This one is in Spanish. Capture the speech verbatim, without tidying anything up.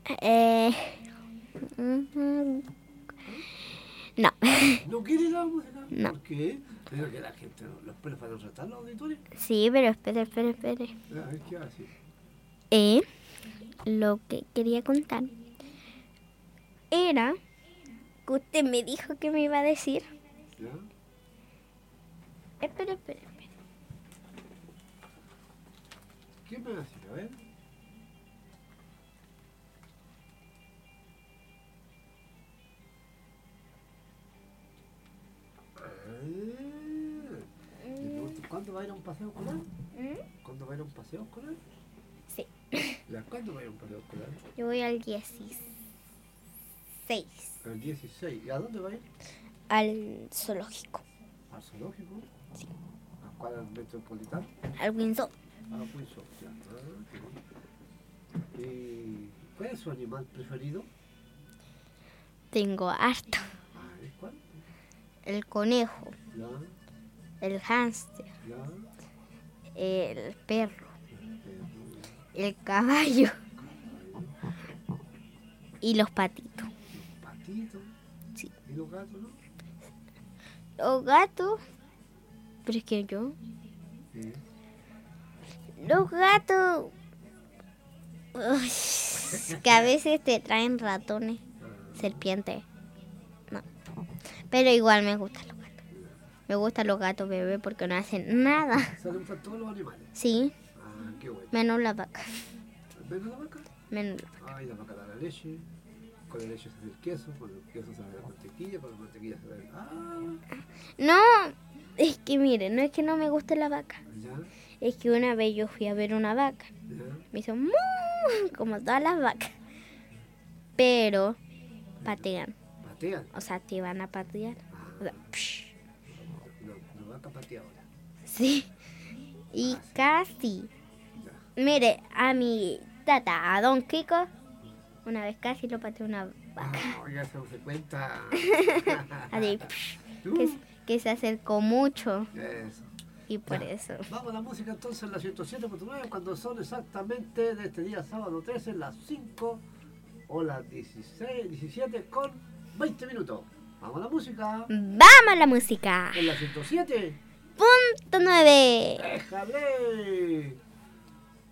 Eh, mm, no. ¿No quiere la música? No. ¿Por qué? Pero que la gente, los pelos para tratar los auditores. Sí, pero espere, espere, espere. A ver, ¿qué va a decir? Eh, lo que quería contar era que usted me dijo que me iba a decir. ¿Ya? Espere, espere, espere. ¿Qué me va a decir? A ver. ¿Cuándo va a ir a un paseo escolar? ¿Mm? ¿Cuándo va a ir a un paseo escolar? Sí. ¿Ya? ¿Cuándo va a ir a un paseo escolar? Yo voy al dieciséis. El dieciséis. ¿Y a dónde va a ir? Al zoológico. ¿Al zoológico? Sí. ¿A cuál? ¿Al metropolitano? Al Windsor. Ah, Windsor, ya. Ah, qué bueno. ¿Y cuál es su animal preferido? Tengo harto. Ah, ¿es cuál? El conejo, Ya, el hámster, ya. el perro, Eh, el caballo y los patitos. los patitos. Sí. ¿Y los gatos, no? Los gatos. Pero es que yo. Sí. Los gatos. Uy, que a veces te traen ratones, Ah, serpientes. No. Pero igual me gustan los gatos. Me gustan los gatos bebé porque no hacen nada. ¿se le gustan todos los animales? Sí, Ah, qué bueno. menos la vaca. ¿Ven la vaca? Menos la vaca. Ay, la vaca da la leche. Con la leche se hace el queso, con el queso se hace la mantequilla, con la mantequilla se hace el... Ah, No, es que mire, no es que no me guste la vaca. ya, Es que una vez yo fui a ver una vaca. ya. Me hizo mu, como todas las vacas. Pero patean. Patean. O sea, te van a patear. Ah, O sea, psh, no, no vaca pateadora. sí. Y Ah, sí. casi. Ya. Mire, a mi tata, a Don Kiko, una vez casi lo pateó una vaca. Ah, ya se se cuenta. Así, psh, ¿Tú? que, que se acercó mucho. Eso. Y por Ya. eso. Vamos a la música entonces en la ciento siete punto nueve cuando son exactamente de este día sábado trece las cinco o las dieciséis, diecisiete con veinte minutos. Vamos a la música ¡Vamos a la música! en la ciento siete. Punto nueve. ¡Déjale!